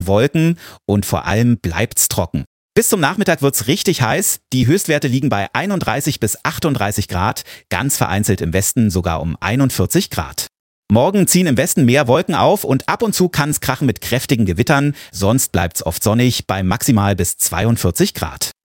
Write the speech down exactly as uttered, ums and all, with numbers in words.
Wolken und vor allem bleibt's trocken. Bis zum Nachmittag wird's richtig heiß. Die Höchstwerte liegen bei einunddreißig bis achtunddreißig Grad, ganz vereinzelt im Westen sogar um einundvierzig Grad. Morgen ziehen im Westen mehr Wolken auf und ab und zu kann's krachen mit kräftigen Gewittern, sonst bleibt's oft sonnig bei maximal bis zweiundvierzig Grad.